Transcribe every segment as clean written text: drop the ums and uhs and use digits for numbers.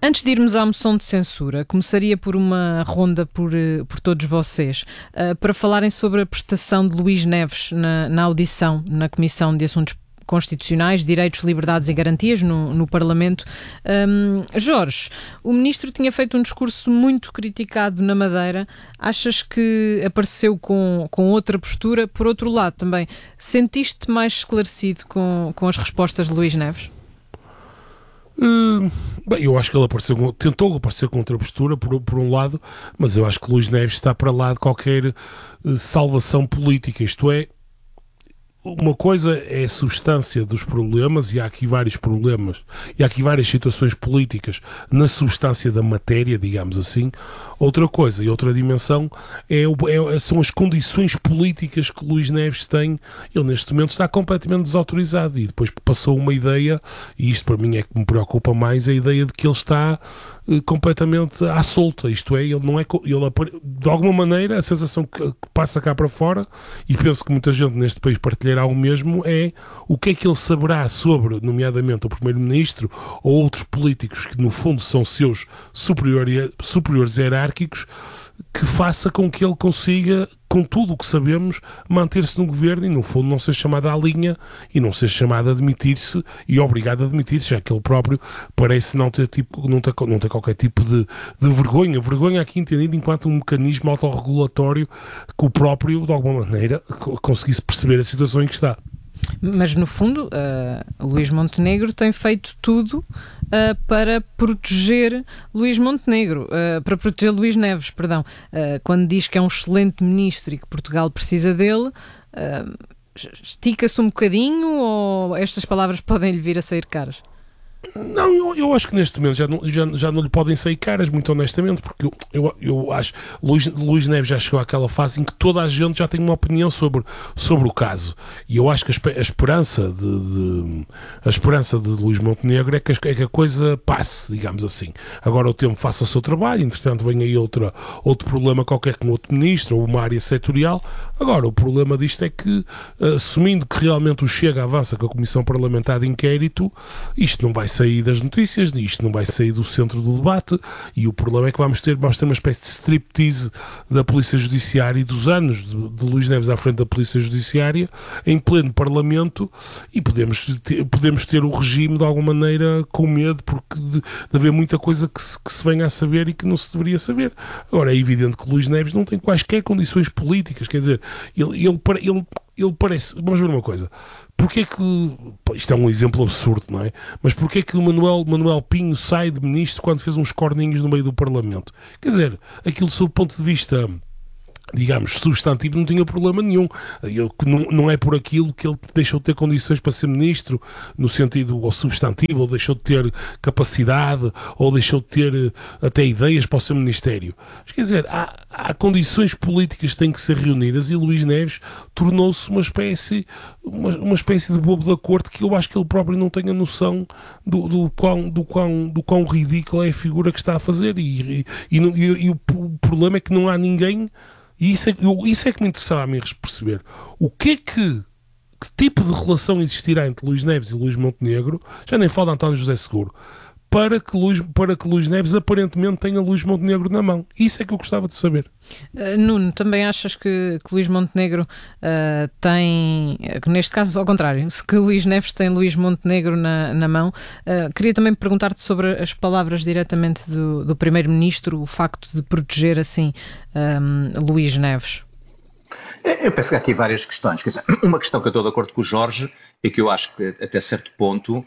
Antes de irmos à moção de censura, começaria por uma ronda por todos vocês, para falarem sobre a prestação de Luís Neves na audição na Comissão de Assuntos Constitucionais, Direitos, Liberdades e Garantias no Parlamento. Jorge, o Ministro tinha feito um discurso muito criticado na Madeira. Achas que apareceu com outra postura? Por outro lado, também, sentiste mais esclarecido com as respostas de Luís Neves? Bem, eu acho que ele tentou aparecer com outra postura, por um lado, mas eu acho que Luís Neves está para lá de qualquer salvação política, isto é, uma coisa é a substância dos problemas, e há aqui vários problemas, e há aqui várias situações políticas na substância da matéria, digamos assim. Outra coisa e outra dimensão são as condições políticas que Luís Neves tem. Ele neste momento está completamente desautorizado, e depois passou uma ideia, e isto para mim é que me preocupa mais, a ideia de que ele está completamente à solta, isto é, ele não é, de alguma maneira a sensação que passa cá para fora, e penso que muita gente neste país partilhará o mesmo, é o que é que ele saberá sobre, nomeadamente, o Primeiro-Ministro ou outros políticos que no fundo são seus superiores hierárquicos, que faça com que ele consiga, com tudo o que sabemos, manter-se no governo e, no fundo, não ser chamado à linha e não ser chamado a admitir-se e obrigado a admitir-se, já que ele próprio parece não ter qualquer tipo de vergonha. Vergonha aqui entendida enquanto um mecanismo autorregulatório que o próprio, de alguma maneira, conseguisse perceber a situação em que está. Mas, no fundo, Luís Montenegro tem feito tudo para proteger Luís Montenegro, para proteger Luís Neves, perdão. Quando diz que é um excelente ministro e que Portugal precisa dele, estica-se um bocadinho, ou estas palavras podem lhe vir a sair caras? Não, eu acho que neste momento já não lhe podem sair caras, muito honestamente, porque eu acho Luís Neves já chegou àquela fase em que toda a gente já tem uma opinião sobre o caso, e eu acho que a esperança de Luís Montenegro é que a coisa passe, digamos assim. Agora o tempo faça o seu trabalho, entretanto vem aí outro problema qualquer com outro ministro ou uma área setorial. Agora o problema disto é que, assumindo que realmente o Chega avança com a Comissão Parlamentar de Inquérito, isto não vai sair das notícias, isto não vai sair do centro do debate, e o problema é que vamos ter uma espécie de striptease da Polícia Judiciária e dos anos de Luís Neves à frente da Polícia Judiciária em pleno Parlamento, e podemos ter o regime de alguma maneira com medo porque de haver muita coisa que se venha a saber e que não se deveria saber. Agora é evidente que Luís Neves não tem quaisquer condições políticas, quer dizer, ele parece, vamos ver uma coisa, porque é que, isto é um exemplo absurdo, não é? Mas porque é que o Manuel Pinho sai de ministro quando fez uns corninhos no meio do Parlamento? Quer dizer, aquilo do seu ponto de vista, digamos, substantivo, não tinha problema nenhum. Não é por aquilo que ele deixou de ter condições para ser ministro, no sentido ou substantivo, ou deixou de ter capacidade, ou deixou de ter até ideias para o seu ministério. Mas, quer dizer, há condições políticas que têm que ser reunidas, e Luís Neves tornou-se uma espécie de bobo da corte, que eu acho que ele próprio não tem a noção do quão ridícula é a figura que está a fazer, e o problema é que não há ninguém. E isso é que me interessava a mim perceber. Que tipo de relação existirá entre Luís Neves e Luís Montenegro, já nem falo de António José Seguro, para que Luís Neves aparentemente tenha Luís Montenegro na mão? Isso é que eu gostava de saber. Nuno, também achas que Luís Montenegro tem, que neste caso ao contrário, que Luís Neves tem Luís Montenegro na mão? Queria também perguntar-te sobre as palavras diretamente do Primeiro-Ministro, o facto de proteger assim Luís Neves. Eu penso que há aqui várias questões. Quer dizer, uma questão que eu estou de acordo com o Jorge é que eu acho que até certo ponto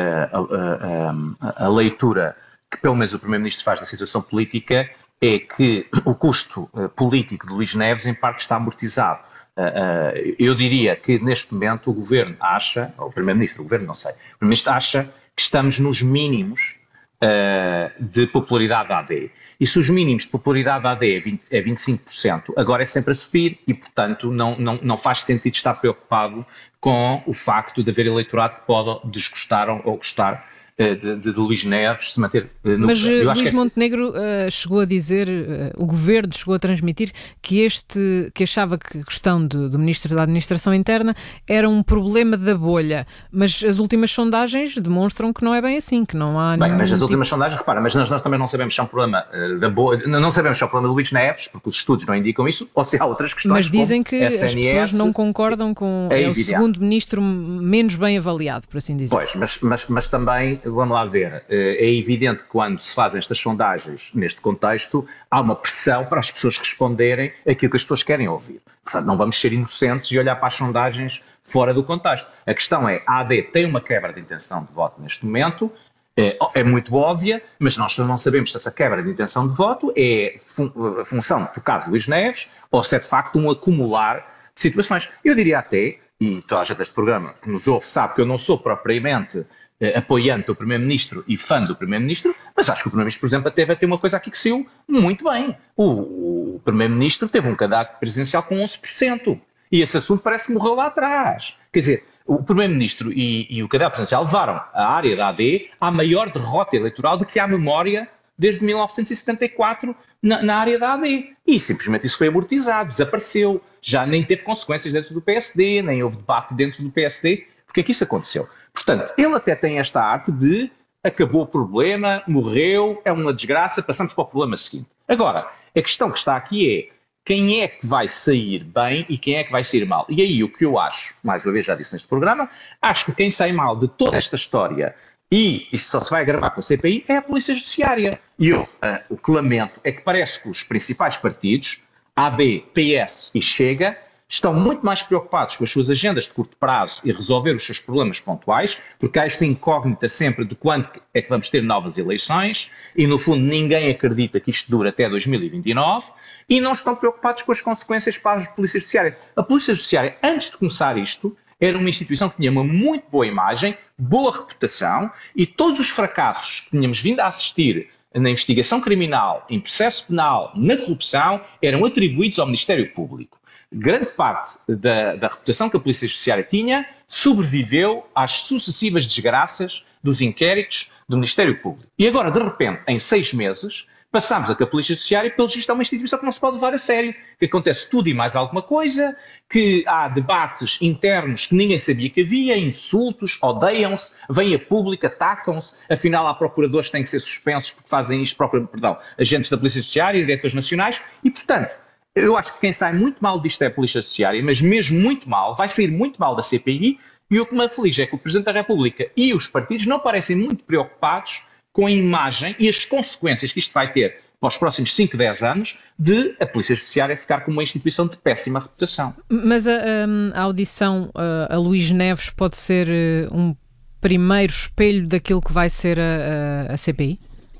a leitura que pelo menos o Primeiro-Ministro faz da situação política é que o custo político de Luís Neves em parte está amortizado. Eu diria que neste momento o Governo acha, ou o Primeiro-Ministro, o Governo não sei, o Primeiro-Ministro acha que estamos nos mínimos de popularidade da AD. E se os mínimos de popularidade da AD é 25%, agora é sempre a subir e, portanto, não faz sentido estar preocupado com o facto de haver eleitorado que pode desgostar ou gostar de Luís Neves se manter no Mas governo. Luís Montenegro chegou a dizer, o governo chegou a transmitir que achava que a questão do Ministro da Administração Interna era um problema da bolha, mas as últimas sondagens demonstram que não é bem assim, que não há mas as últimas sondagens, repara, mas nós também não sabemos se é um problema da bolha, não sabemos se é um problema de Luís Neves, porque os estudos não indicam isso, ou se há outras questões. Mas dizem que SNS, as pessoas não concordam com o segundo ministro menos bem avaliado, por assim dizer. Pois, mas também, vamos lá ver, é evidente que quando se fazem estas sondagens neste contexto, há uma pressão para as pessoas responderem aquilo que as pessoas querem ouvir. Portanto, não vamos ser inocentes e olhar para as sondagens fora do contexto. A questão é, a AD tem uma quebra de intenção de voto neste momento, é muito óbvia, mas nós não sabemos se essa quebra de intenção de voto é a função do caso de Luís Neves ou se é de facto um acumular de situações. Eu diria até, e toda a gente deste programa que nos ouve sabe que eu não sou propriamente apoiante do Primeiro-Ministro e fã do Primeiro-Ministro, mas acho que o Primeiro-Ministro, por exemplo, teve a ter uma coisa aqui que saiu muito bem. O Primeiro-Ministro teve um candidato presidencial com 11%. E esse assunto parece que morreu lá atrás. Quer dizer, o Primeiro-Ministro e o candidato presidencial levaram a área da AD à maior derrota eleitoral de que há memória desde 1974 na área da AD. E simplesmente isso foi amortizado, desapareceu. Já nem teve consequências dentro do PSD, nem houve debate dentro do PSD. Porque é que isso aconteceu? Portanto, ele até tem esta arte de acabou o problema, morreu, é uma desgraça, passamos para o problema seguinte. Agora, a questão que está aqui é quem é que vai sair bem e quem é que vai sair mal. E aí o que eu acho, mais uma vez já disse neste programa, acho que quem sai mal de toda esta história, e isto só se vai agravar com a CPI, é a Polícia Judiciária. E eu o que lamento é que parece que os principais partidos, AD, PS e Chega, estão muito mais preocupados com as suas agendas de curto prazo e resolver os seus problemas pontuais, porque há esta incógnita sempre de quando é que vamos ter novas eleições, e no fundo ninguém acredita que isto dure até 2029, e não estão preocupados com as consequências para a Polícia Judiciária. A Polícia Judiciária, antes de começar isto, era uma instituição que tinha uma muito boa imagem, boa reputação, e todos os fracassos que tínhamos vindo a assistir na investigação criminal, em processo penal, na corrupção, eram atribuídos ao Ministério Público. Grande parte da reputação que a Polícia Judiciária tinha sobreviveu às sucessivas desgraças dos inquéritos do Ministério Público. E agora, de repente, em 6 meses, passamos a que a Polícia Judiciária, pelo visto, é uma instituição que não se pode levar a sério, que acontece tudo e mais alguma coisa, que há debates internos que ninguém sabia que havia, insultos, odeiam-se, vêm a público, atacam-se, afinal há procuradores que têm que ser suspensos porque fazem isto próprio, agentes da Polícia Judiciária, diretores nacionais, e, portanto, eu acho que quem sai muito mal disto é a Polícia Judiciária, mas mesmo muito mal, vai sair muito mal da CPI, e o que me aflige é que o Presidente da República e os partidos não parecem muito preocupados com a imagem e as consequências que isto vai ter para os próximos 5, 10 anos de a Polícia Judiciária ficar como uma instituição de péssima reputação. Mas a audição a Luís Neves pode ser um primeiro espelho daquilo que vai ser a CPI?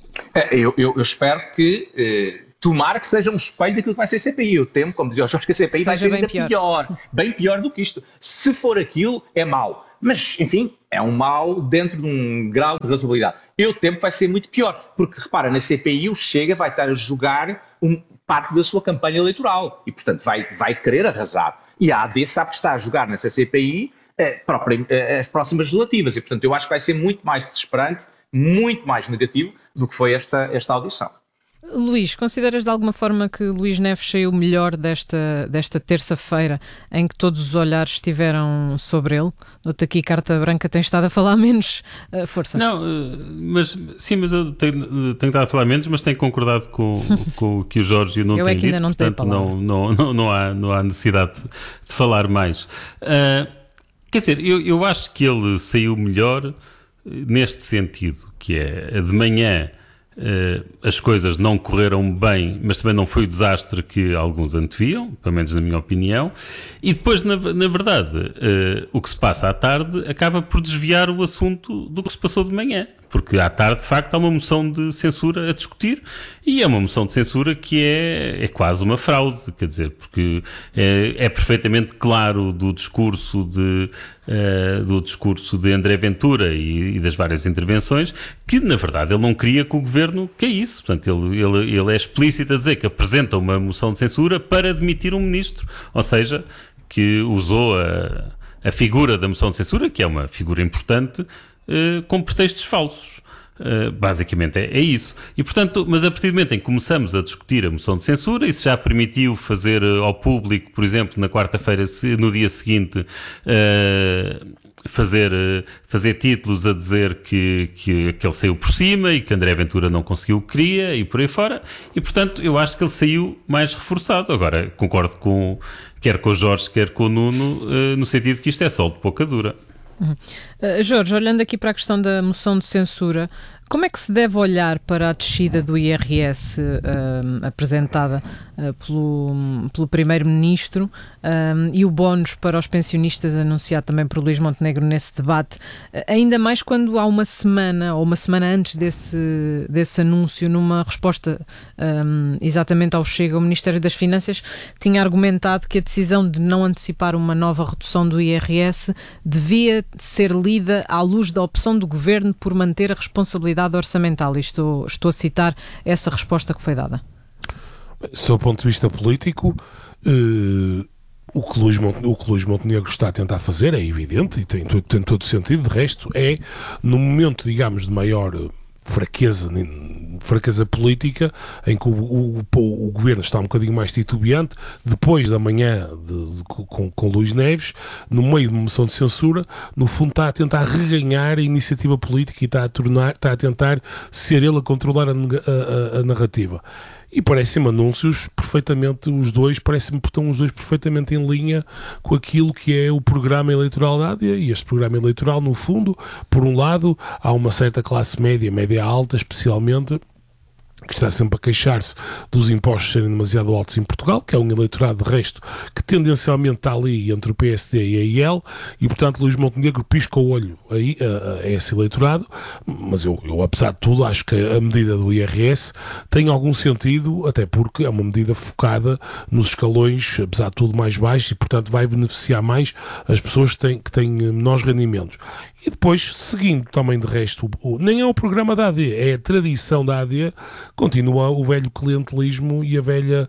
Eu espero que... tomara que seja um espelho daquilo que vai ser a CPI. Eu temo, como dizia o Jorge, que a CPI vai ser ainda pior. Bem pior do que isto. Se for aquilo, é mau. Mas, enfim, é um mau dentro de um grau de razoabilidade. Eu temo que vai ser muito pior. Porque, repara, na CPI o Chega vai estar a jogar parte da sua campanha eleitoral. E, portanto, vai querer arrasar. E a AD sabe que está a jogar nessa CPI as próximas legislativas. E, portanto, eu acho que vai ser muito mais desesperante, muito mais negativo do que foi esta audição. Luís, consideras de alguma forma que Luís Neves saiu melhor desta terça-feira em que todos os olhares estiveram sobre ele? Noto aqui Carta Branca tem estado a falar menos. Força. Não, mas eu tenho estado a falar menos, mas tenho concordado com o que o Jorge e o Nuno têm dito, não portanto não há necessidade de falar mais. Quer dizer, eu acho que ele saiu melhor neste sentido, que é de manhã. As coisas não correram bem, mas também não foi o desastre que alguns anteviam, pelo menos na minha opinião, e depois, na verdade, o que se passa à tarde acaba por desviar o assunto do que se passou de manhã, porque à tarde, de facto, há uma moção de censura a discutir, e é uma moção de censura que é quase uma fraude, quer dizer, porque é perfeitamente claro do discurso de André Ventura e das várias intervenções, que na verdade ele não queria que o governo caísse. Portanto, ele é explícito a dizer que apresenta uma moção de censura para demitir um ministro, ou seja, que usou a figura da moção de censura, que é uma figura importante, com pretextos falsos. Basicamente é isso. E, portanto, mas a partir do momento em que começamos a discutir a moção de censura, isso já permitiu fazer ao público, por exemplo, na quarta-feira, no dia seguinte, fazer títulos a dizer que ele saiu por cima e que André Ventura não conseguiu o que queria e por aí fora. E, portanto, eu acho que ele saiu mais reforçado. Agora, concordo quer com o Jorge, quer com o Nuno, no sentido que isto é sol de pouca dura. Jorge, olhando aqui para a questão da moção de censura, como é que se deve olhar para a descida do IRS apresentada pelo Primeiro-Ministro e o bónus para os pensionistas anunciado também por Luís Montenegro nesse debate, ainda mais quando há uma semana ou uma semana antes desse anúncio, numa resposta exatamente ao Chega, o Ministério das Finanças tinha argumentado que a decisão de não antecipar uma nova redução do IRS devia ser lida à luz da opção do Governo por manter a responsabilidade orçamental. E estou a citar essa resposta que foi dada. Do ponto de vista político, o que Luís Montenegro está a tentar fazer é evidente e tem todo o sentido. De resto, é no momento, digamos, de maior fraqueza política, em que o Governo está um bocadinho mais titubeante, depois da manhã com Luís Neves, no meio de uma moção de censura, no fundo está a tentar reganhar a iniciativa política e está a tentar ser ele a controlar a narrativa. E parecem-me anúncios perfeitamente, estão os dois perfeitamente em linha com aquilo que é o programa eleitoral da AD. E este programa eleitoral, no fundo, por um lado, há uma certa classe média alta, especialmente, que está sempre a queixar-se dos impostos serem demasiado altos em Portugal, que é um eleitorado de resto que tendencialmente está ali entre o PSD e a IEL, e portanto Luís Montenegro pisca o olho a esse eleitorado, mas eu apesar de tudo acho que a medida do IRS tem algum sentido, até porque é uma medida focada nos escalões, apesar de tudo, mais baixos, e portanto vai beneficiar mais as pessoas que têm menores rendimentos. E depois, seguindo também de resto, nem é o programa da AD, é a tradição da AD, continua o velho clientelismo e a velha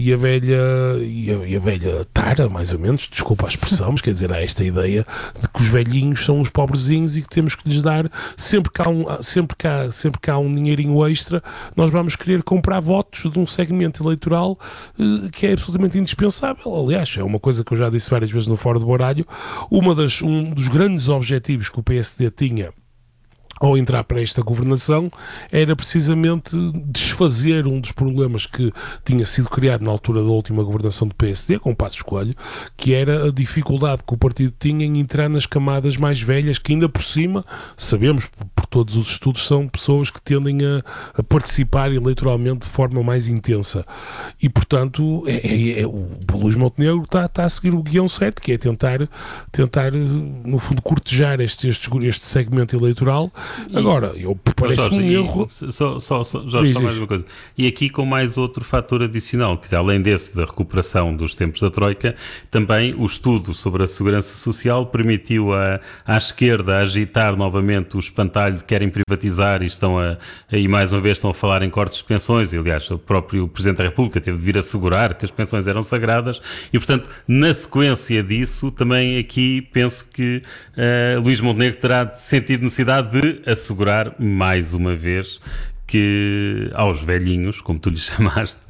tara, mais ou menos, desculpa a expressão, mas quer dizer, há esta ideia de que os velhinhos são os pobrezinhos e que temos que lhes dar, sempre que há um dinheirinho extra, nós vamos querer comprar votos de um segmento eleitoral que é absolutamente indispensável. Aliás, é uma coisa que eu já disse várias vezes no Fórum do Baralho, um dos grandes objetivos que o PSD tinha ao entrar para esta governação, era precisamente desfazer um dos problemas que tinha sido criado na altura da última governação do PSD, com o Passos Coelho, que era a dificuldade que o partido tinha em entrar nas camadas mais velhas, que ainda por cima, sabemos por todos os estudos, são pessoas que tendem a participar eleitoralmente de forma mais intensa. E, portanto, o Luís Montenegro está a seguir o guião certo, que é tentar no fundo, cortejar este segmento eleitoral. Agora, parece-me um erro. Jorge, só mais uma coisa. E aqui com mais outro fator adicional, que além desse da recuperação dos tempos da Troika, também o estudo sobre a segurança social permitiu à esquerda agitar novamente o espantalho de que querem privatizar e mais uma vez estão a falar em cortes de pensões. E, aliás, o próprio Presidente da República teve de vir assegurar que as pensões eram sagradas e, portanto, na sequência disso, também aqui penso que Luís Montenegro terá sentido necessidade de assegurar mais uma vez que aos velhinhos, como tu lhes chamaste,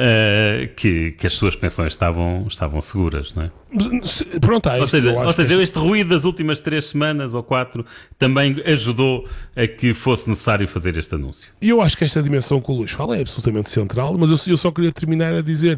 que as suas pensões estavam seguras, não é? Pronto, ou seja, este ruído das últimas 3 semanas ou 4 também ajudou a que fosse necessário fazer este anúncio. E eu acho que esta dimensão que o Luís fala é absolutamente central, mas eu só queria terminar a dizer,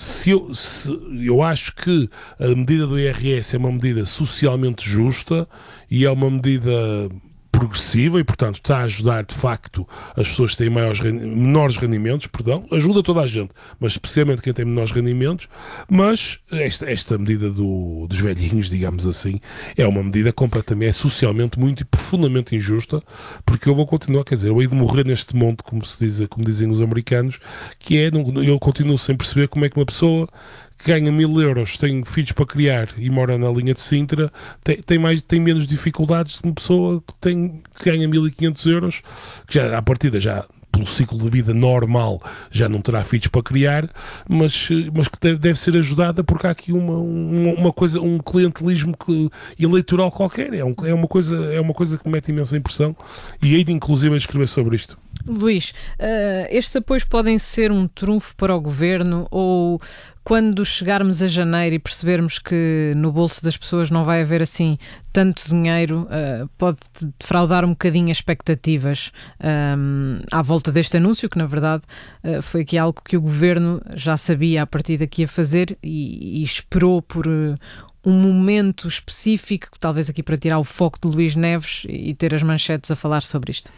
eu acho que a medida do IRS é uma medida socialmente justa e é uma medida progressiva e, portanto, está a ajudar, de facto, as pessoas que têm menores rendimentos, ajuda toda a gente, mas especialmente quem tem menores rendimentos, mas esta medida dos velhinhos, digamos assim, é uma medida completamente, socialmente muito e profundamente injusta, porque eu vou continuar, quer dizer, eu hei de morrer neste monte, como dizem os americanos, que eu continuo sem perceber como é que uma pessoa que ganha 1.000 euros, tem filhos para criar e mora na linha de Sintra, tem menos dificuldades que uma pessoa que ganha 1.500 euros, que já, à partida, já pelo ciclo de vida normal já não terá filhos para criar, mas que deve ser ajudada porque há aqui uma coisa, um clientelismo eleitoral qualquer. É uma coisa que me mete imensa impressão e hei de inclusive a escrever sobre isto. Luís, estes apoios podem ser um trunfo para o Governo ou quando chegarmos a janeiro e percebermos que no bolso das pessoas não vai haver assim tanto dinheiro, pode defraudar um bocadinho as expectativas à volta deste anúncio, que na verdade foi aqui algo que o Governo já sabia a partir daqui a fazer e esperou por um momento específico, talvez aqui para tirar o foco de Luís Neves e ter as manchetes a falar sobre isto.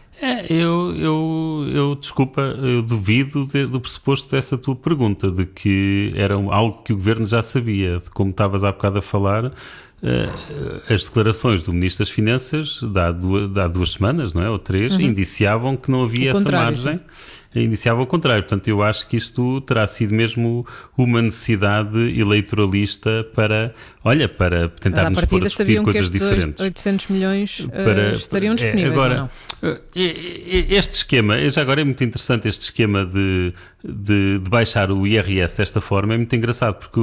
Desculpa, eu duvido do pressuposto dessa tua pergunta, de que era algo que o Governo já sabia, de como estavas há bocado a falar. As declarações do Ministro das Finanças, de há 2 semanas, não é? Ou 3, indiciavam que não havia essa margem. Indiciava o contrário. Portanto, eu acho que isto terá sido mesmo uma necessidade eleitoralista para tentarmos pôr a discutir coisas diferentes. 800 milhões estariam disponíveis agora, ou não? Este esquema, já agora é muito interessante este esquema de baixar o IRS desta forma, é muito engraçado, porque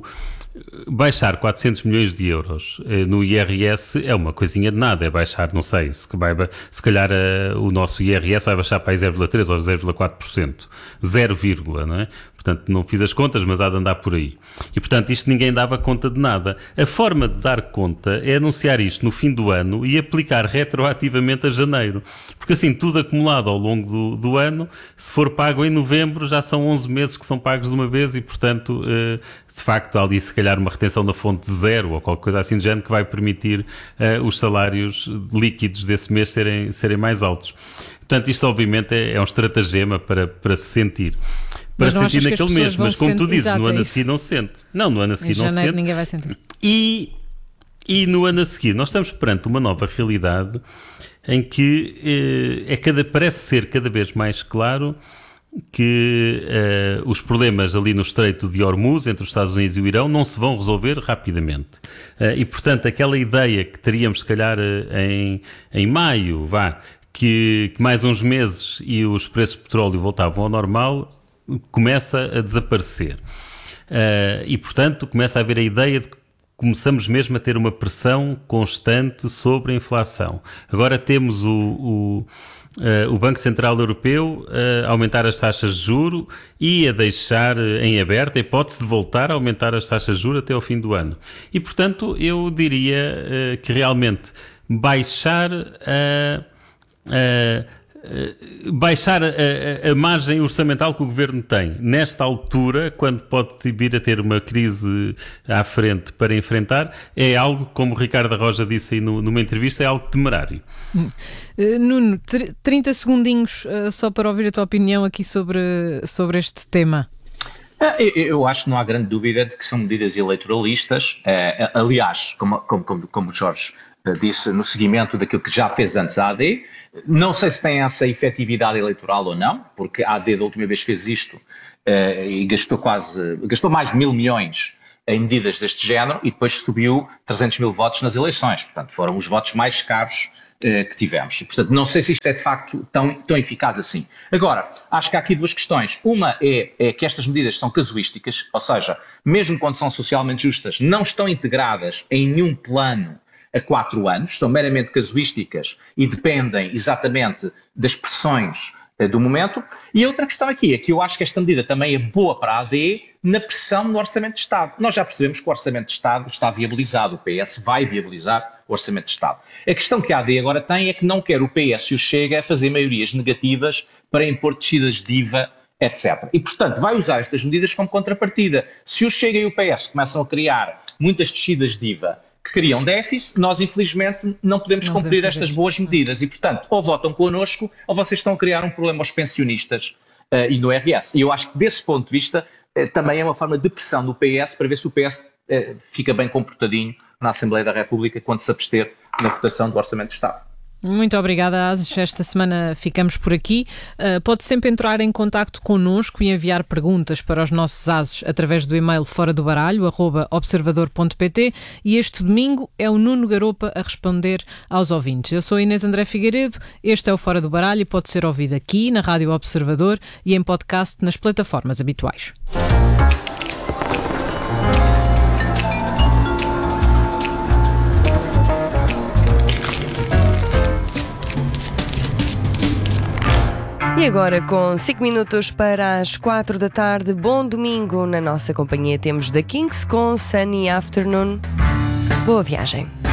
baixar 400 milhões de euros no IRS é uma coisinha de nada, é baixar, não sei, se calhar o nosso IRS vai baixar para aí 0,3% ou 0,4%, 0, não é? Portanto, não fiz as contas, mas há de andar por aí. E, portanto, isto ninguém dava conta de nada. A forma de dar conta é anunciar isto no fim do ano e aplicar retroativamente a janeiro. Porque, assim, tudo acumulado ao longo do ano, se for pago em novembro, já são 11 meses que são pagos de uma vez e, portanto, de facto, há ali, se calhar, uma retenção da fonte de 0 ou qualquer coisa assim de género que vai permitir os salários líquidos desse mês serem mais altos. Portanto, isto, obviamente, é um estratagema para se sentir. Para sentir naquele mês, mas como tu dizes, no ano a seguir não se sente. Não, no ano a seguir não se sente. Ninguém vai sentir. E no ano a seguir, nós estamos perante uma nova realidade em que parece ser cada vez mais claro que os problemas ali no Estreito de Hormuz, entre os Estados Unidos e o Irão, não se vão resolver rapidamente. E, portanto, aquela ideia que teríamos, se calhar, em maio, que mais uns meses e os preços de petróleo voltavam ao normal, começa a desaparecer. E, portanto, começa a haver a ideia de que começamos mesmo a ter uma pressão constante sobre a inflação. Agora temos o Banco Central Europeu a aumentar as taxas de juros e a deixar em aberto a hipótese de voltar a aumentar as taxas de juros até ao fim do ano. E, portanto, eu diria que realmente baixar a margem orçamental que o Governo tem nesta altura, quando pode vir a ter uma crise à frente para enfrentar, é algo, como o Ricardo Arroja disse aí numa entrevista, é algo temerário. Nuno, 30 segundinhos só para ouvir a tua opinião aqui sobre este tema. Eu acho que não há grande dúvida de que são medidas eleitoralistas. Aliás, como o Jorge disse, no seguimento daquilo que já fez antes a AD. Não sei se tem essa efetividade eleitoral ou não, porque a AD da última vez fez isto e gastou mais de 1.000 milhões em medidas deste género e depois subiu 300 mil votos nas eleições. Portanto, foram os votos mais caros que tivemos. E, portanto, não sei se isto é de facto tão eficaz assim. Agora, acho que há aqui 2 questões. Uma é que estas medidas são casuísticas, ou seja, mesmo quando são socialmente justas, não estão integradas em nenhum plano a 4 anos, são meramente casuísticas e dependem exatamente das pressões do momento. E outra questão aqui é que eu acho que esta medida também é boa para a AD na pressão no Orçamento de Estado. Nós já percebemos que o Orçamento de Estado está viabilizado, o PS vai viabilizar o Orçamento de Estado. A questão que a AD agora tem é que não quer o PS e o Chega a fazer maiorias negativas para impor descidas de IVA, etc. E, portanto, vai usar estas medidas como contrapartida. Se o Chega e o PS começam a criar muitas descidas de IVA que criam déficit, nós infelizmente não podemos cumprir estas boas medidas e, portanto, ou votam connosco ou vocês estão a criar um problema aos pensionistas e no RS. E eu acho que desse ponto de vista também é uma forma de pressão do PS para ver se o PS fica bem comportadinho na Assembleia da República quando se abster na votação do Orçamento de Estado. Muito obrigada, Asis. Esta semana ficamos por aqui. Pode sempre entrar em contacto connosco e enviar perguntas para os nossos Ases através do e-mail foradobaralho@observador.pt, e este domingo é o Nuno Garopa a responder aos ouvintes. Eu sou Inês André Figueiredo, este é o Fora do Baralho e pode ser ouvido aqui na Rádio Observador e em podcast nas plataformas habituais. E agora, com 5 minutos para as 4 da tarde, bom domingo. Na nossa companhia temos The Kinks com Sunny Afternoon. Boa viagem.